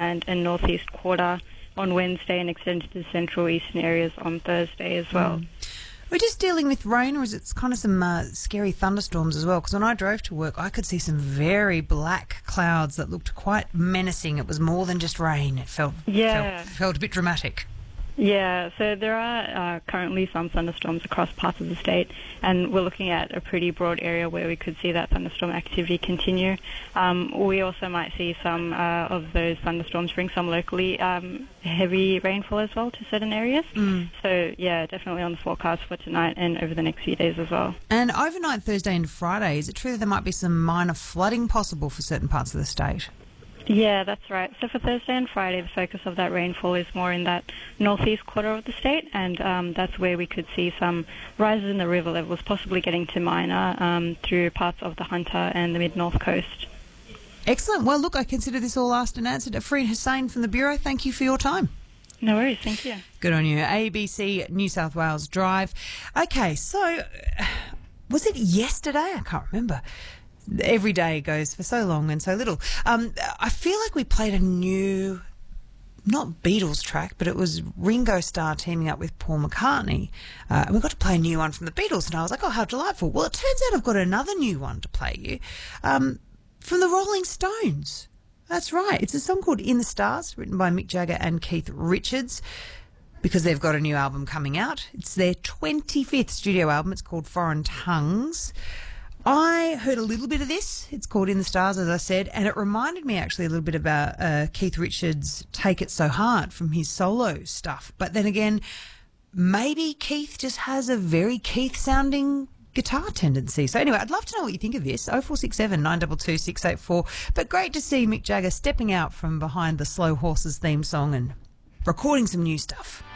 Queensland and northeast quarter on Wednesday and extend to the central eastern areas on Thursday as well. We're just dealing with rain, or is it kind of some scary thunderstorms as well? Because when I drove to work, I could see some very black clouds that looked quite menacing. It was more than just rain. It felt a bit dramatic. Yeah, so there are currently some thunderstorms across parts of the state, and we're looking at a pretty broad area where we could see that thunderstorm activity continue. We also might see some of those thunderstorms bring some locally heavy rainfall as well to certain areas. So, yeah, definitely on the forecast for tonight and over the next few days as well. And overnight Thursday and Friday, is it true that there might be some minor flooding possible for certain parts of the state? Yeah, that's right. So for Thursday and Friday, the focus of that rainfall is more in that northeast quarter of the state, and that's where we could see some rises in the river levels, possibly getting to minor through parts of the Hunter and the mid-north coast. Excellent. Well, look, I consider this all asked and answered. Afrine Hussain from the Bureau, thank you for your time. No worries, thank you. Good on you. ABC New South Wales Drive. Okay, so was it yesterday? I can't remember. Every day goes for so long and so little. I feel like we played a new, not Beatles track, but it was Ringo Starr teaming up with Paul McCartney. And we got to play a new one from the Beatles, and I was like, oh, how delightful. Well, it turns out I've got another new one to play you from the Rolling Stones. That's right. It's a song called In the Stars, written by Mick Jagger and Keith Richards, because they've got a new album coming out. It's their 25th studio album. It's called Foreign Tongues. I heard a little bit of this. It's called In the Stars, as I said, and it reminded me actually a little bit about Keith Richards' Take It So Hard from his solo stuff. But then again, maybe Keith just has a very Keith-sounding guitar tendency. So anyway, I'd love to know what you think of this. 0467 922 684. But great to see Mick Jagger stepping out from behind the Slow Horses theme song and recording some new stuff.